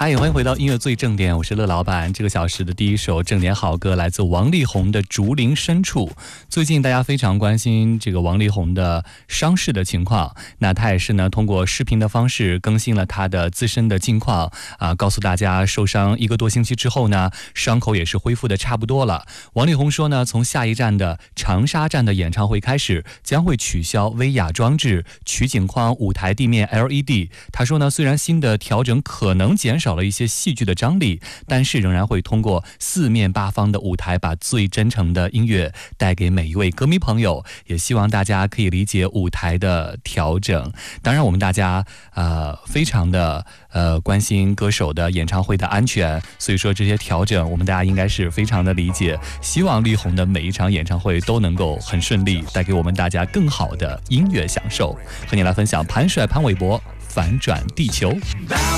嗨，欢迎回到音乐最正点，我是乐老板。这个小时的第一首正点好歌来自王力宏的《竹林深处》。最近大家非常关心这个王力宏的伤势的情况，那他也是呢通过视频的方式更新了他的自身的近况告诉大家受伤1个多星期之后呢，伤口也是恢复的差不多了。王力宏说呢，从下一站的长沙站的演唱会开始，将会取消威亚装置、取景框、舞台地面 LED。他说呢，虽然新的调整可能减少了一些戏剧的张力，但是仍然会通过四面八方的舞台把最真诚的音乐带给每一位歌迷朋友，也希望大家可以理解舞台的调整。当然我们大家非常的关心歌手的演唱会的安全，所以说这些调整我们大家应该是非常的理解，希望力宏的每一场演唱会都能够很顺利，带给我们大家更好的音乐享受。和你来分享潘帅潘玮柏反转地球。